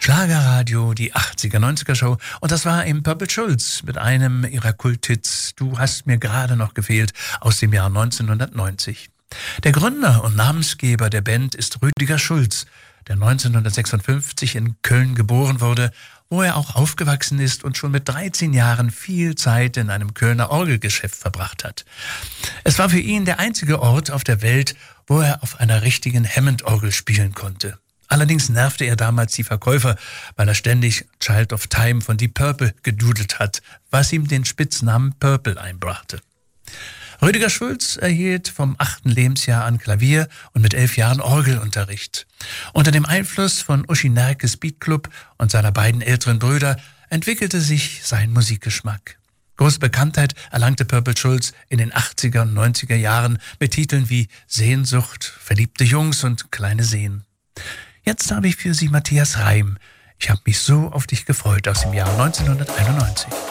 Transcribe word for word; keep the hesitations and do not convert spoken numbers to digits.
Schlagerradio, die achtziger, neunziger Show. Und das war eben Purple Schulz mit einem ihrer Kulthits "Du hast mir gerade noch gefehlt" aus dem Jahr neunzehnhundertneunzig. Der Gründer und Namensgeber der Band ist Rüdiger Schulz, der neunzehnhundertsechsundfünfzig in Köln geboren wurde, wo er auch aufgewachsen ist und schon mit dreizehn Jahren viel Zeit in einem Kölner Orgelgeschäft verbracht hat. Es war für ihn der einzige Ort auf der Welt, wo er auf einer richtigen Hammond-Orgel spielen konnte. Allerdings nervte er damals die Verkäufer, weil er ständig Child of Time von Deep Purple gedudelt hat, was ihm den Spitznamen Purple einbrachte. Rüdiger Schulz erhielt vom achten Lebensjahr an Klavier und mit elf Jahren Orgelunterricht. Unter dem Einfluss von Uschi Nerkes Beatclub und seiner beiden älteren Brüder entwickelte sich sein Musikgeschmack. Große Bekanntheit erlangte Purple Schulz in den achtziger und neunziger Jahren mit Titeln wie Sehnsucht, Verliebte Jungs und Kleine Seen. Jetzt habe ich für Sie Matthias Reim. Ich habe mich so auf dich gefreut aus dem Jahr neunzehnhunderteinundneunzig.